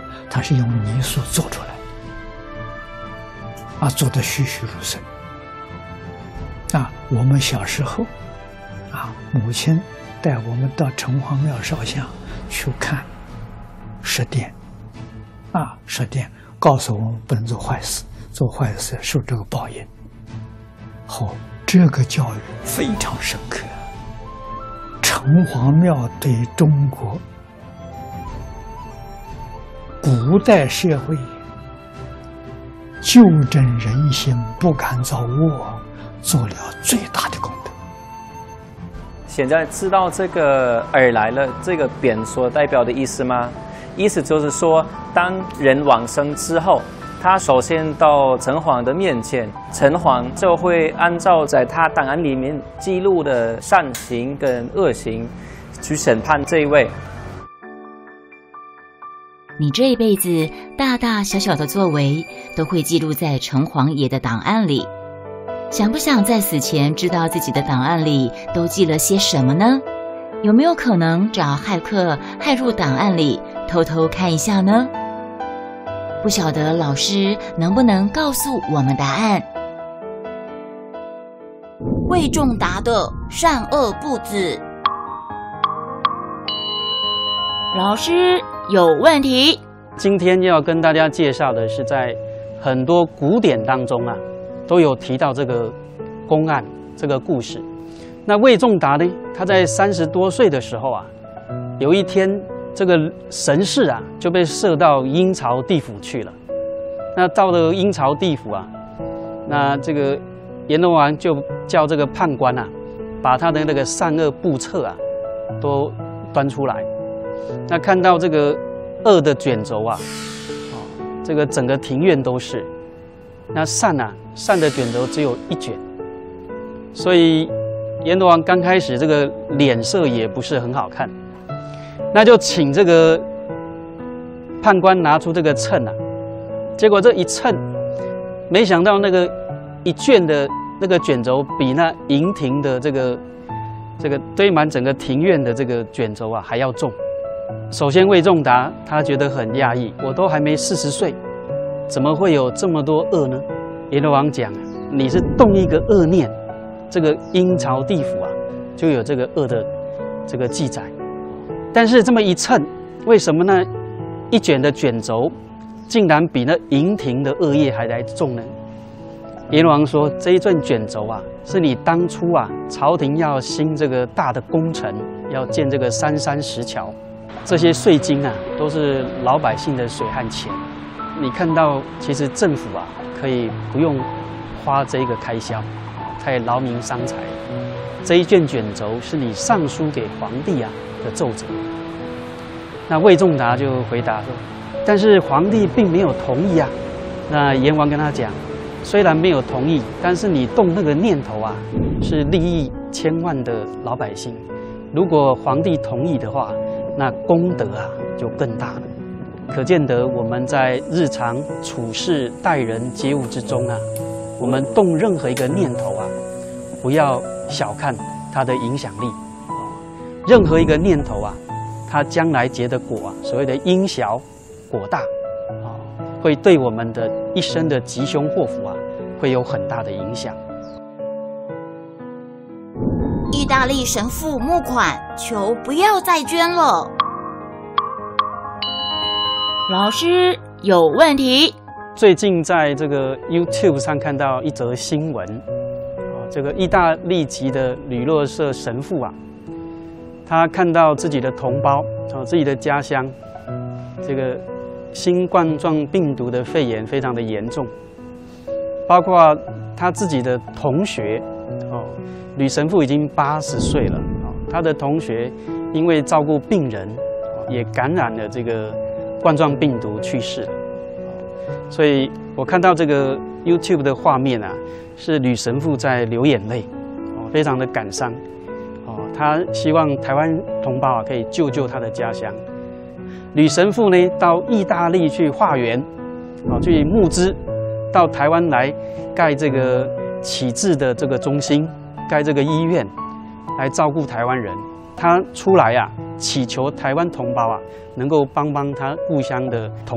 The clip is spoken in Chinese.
它是用泥塑做出来，做得栩栩如生。我们小时候，母亲带我们到城隍庙烧香去看十殿，十殿告诉我们不能做坏事，做坏事受这个报应。这个教育非常深刻。城隍庙对中国古代社会纠正人心、不敢造恶，做了最大的功德。 现在知道这个而来了这个匾所代表的意思吗？意思就是说，当人往生之后，他首先到城隍的面前，城隍就会按照在他档案里面记录的善行跟恶行去审判这一位。 你这一辈子大大小小的作为都会记录在城隍爷的档案里，想不想在死前知道自己的档案里都记了些什么呢？有没有可能找骇客骇入档案里偷偷看一下呢？不晓得老师能不能告诉我们答案。魏仲达的善恶不止。老师有问题。 今天要跟大家介绍的是，在很多古典当中都有提到这个公案这个故事。那魏仲达呢，他在30多岁的时候有一天这个神士就被射到阴曹地府去了。那到了阴曹地府那这个阎罗王就叫这个判官把他的那个善恶簿册都端出来。那看到这个恶的卷轴这个整个庭院都是。那善的卷轴只有1卷，所以阎罗王刚开始这个脸色也不是很好看。那就请这个判官拿出这个秤结果这一称，没想到那个一卷的那个卷轴比那营庭的这个堆满整个庭院的这个卷轴还要重。首先魏仲达他觉得很讶异，我都还没40岁，怎么会有这么多恶呢？阎罗王讲你是动一个恶念，这个阴曹地府就有这个恶的这个记载。但是这么一称，为什么呢？一卷的卷轴竟然比那营庭的恶业还来重呢？阎罗王说，这一卷卷轴是你当初朝廷要兴这个大的工程，要建这个3山石桥，这些税金都是老百姓的水和钱。你看到其实政府可以不用花这个开销，太劳民伤财。这一卷卷轴是你上书给皇帝的奏折。那魏仲达就回答说，但是皇帝并没有同意那阎王跟他讲，虽然没有同意，但是你动那个念头是利益千万的老百姓。如果皇帝同意的话，那功德就更大了。可见得我们在日常处事待人接物之中我们动任何一个念头不要小看它的影响力。任何一个念头它将来结的果所谓的因小果大会对我们的一生的吉凶祸福会有很大的影响。 意大利神父募款，求不要再捐了。老师有问题。 最近在这个 YouTube 上看到一则新闻，这个意大利籍的吕洛舍神父他看到自己的同胞自己的家乡这个新冠状病毒的肺炎非常的严重，包括他自己的同学吕神父已经80岁了他的同学因为照顾病人也感染了这个冠状病毒去世了。所以我看到这个 YouTube 的画面是吕神父在流眼泪非常的感伤他希望台湾同胞可以救救他的家乡。吕神父呢到意大利去化缘去募资，到台湾来盖这个启智的这个中心，盖这个医院来照顾台湾人。他出来祈求台湾同胞能够帮他故乡的同